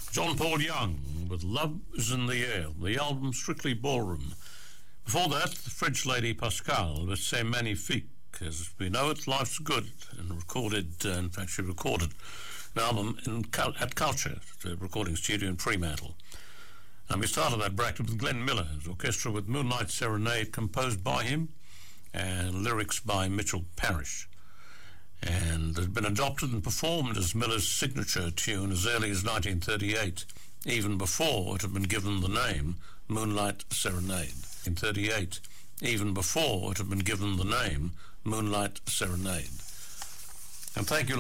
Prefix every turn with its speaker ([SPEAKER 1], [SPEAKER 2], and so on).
[SPEAKER 1] John Paul Young with Love is in the Air, the album Strictly Ballroom. Before that, the French lady Pascal with C'est Magnifique. As we know it, Life's Good, and recorded, in fact she recorded an album at Culture, the recording studio in Fremantle. And we started that bracket with Glenn Miller, his orchestra with Moonlight Serenade, composed by him, and lyrics by Mitchell Parish. And it had been adopted and performed as Miller's signature tune as early as 1938, even before it had been given the name Moonlight Serenade. In 1938, even before it had been given the name Moonlight Serenade. And thank you.